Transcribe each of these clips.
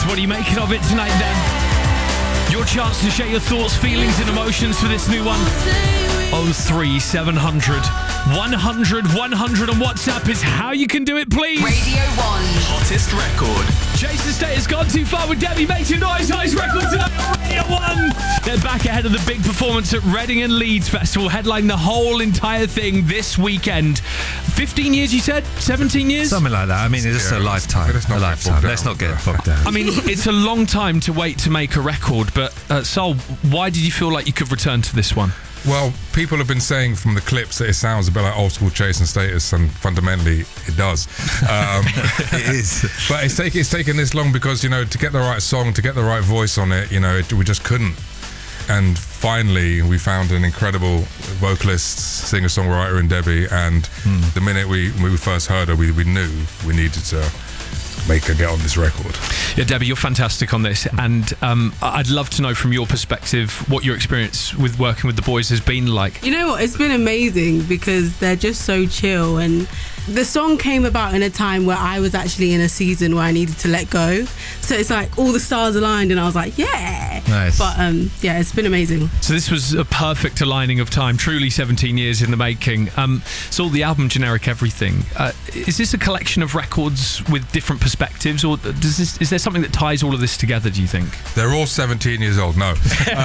What are you making of it tonight then? Your chance to share your thoughts, feelings and emotions for this new one. 03700 100 100 on WhatsApp is how you can do it, please. Radio 1. Hottest record. Jason Status Gone Too Far with Debbie. Make some noise. Highest record tonight on Radio 1. They're back ahead of the big performance at Reading and Leeds Festival, headlining the whole entire thing this weekend. 15 years, you said? 17 years? Something like that. I mean, it's just a lifetime. Let's not get bogged down. I mean, it's a long time to wait to make a record, but Sol, why did you feel like you could return to this one? Well, people have been saying from the clips that it sounds a bit like old school Jason Status, and fundamentally it does. It is. But it's taken this long because, you know, to get the right song, to get the right voice on it, you know, we just couldn't. And finally, we found an incredible vocalist, singer-songwriter in Debbie, and the minute we first heard her, we knew we needed to make her get on this record. Yeah, Debbie, you're fantastic on this, and I'd love to know from your perspective what your experience with working with the boys has been like. You know what, it's been amazing because they're just so chill, and the song came about in a time where I was actually in a season where I needed to let go, so it's like all the stars aligned and I was like, yeah. Nice. But yeah, it's been amazing. So this was a perfect aligning of time, truly 17 years in the making. So the album Generic Everything, is this a collection of records with different perspectives, or is there something that ties all of this together, do you think? They're all 17 years old, no.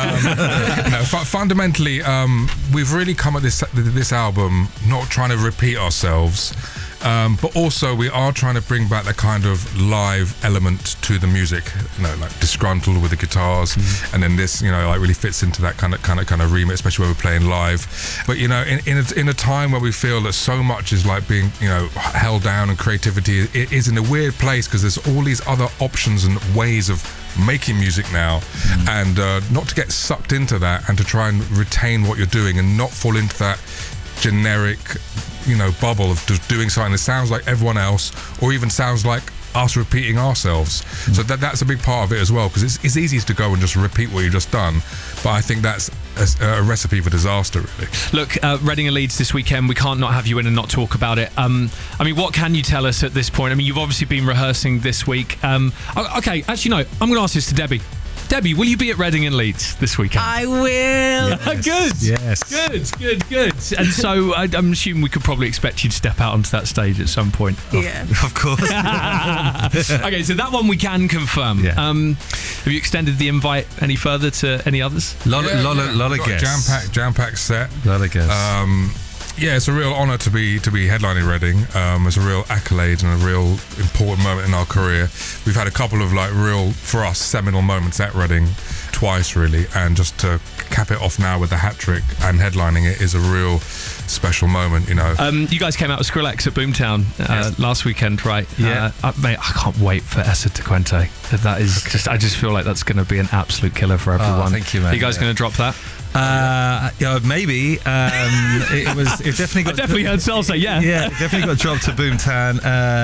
No, fundamentally, we've really come at this album not trying to repeat ourselves, but also we are trying to bring back that kind of live element to the music, you know, like Disgruntled with the guitars, and then this, you know, like really fits into that kind of remix, especially when we're playing live. But, you know, in a time where we feel that so much is like being, you know, held down, and creativity is in a weird place because there's all these other options and ways of making music now, and not to get sucked into that, and to try and retain what you're doing and not fall into that generic, you know, bubble of just doing something that sounds like everyone else, or even sounds like us repeating ourselves. So that's a big part of it as well, because it's easy to go and just repeat what you've just done, but I think that's a recipe for disaster, really. Look, Reading and Leeds this weekend, we can't not have you in and not talk about it. I mean, what can you tell us at this point? I mean, you've obviously been rehearsing this week. Okay, actually, no, I'm going to ask this to Debbie. Debbie, will you be at Reading and Leeds this weekend? I will. Good. Yes. Good. And so I'm assuming we could probably expect you to step out onto that stage at some point. Yeah. Of course. Okay, so that one we can confirm. Yeah. Have you extended the invite any further to any others? Lot of guests. Jam-packed set. Lot of guests. Yeah, it's a real honour to be headlining Reading. It's a real accolade and a real important moment in our career. We've had a couple of like real, for us, seminal moments at Reading, twice really, and just to cap it off now with the hat trick and headlining it is a real special moment, you know. You guys came out with Skrillex at Boomtown last weekend, right? Yeah. Mate, I can't wait for Essa de Quente. That is just, I just feel like that's going to be an absolute killer for everyone. Oh, thank you, mate. Are you guys going to drop that? Yeah, maybe. It definitely got. I definitely heard Sol say yeah. Yeah, it definitely got dropped to Boomtown.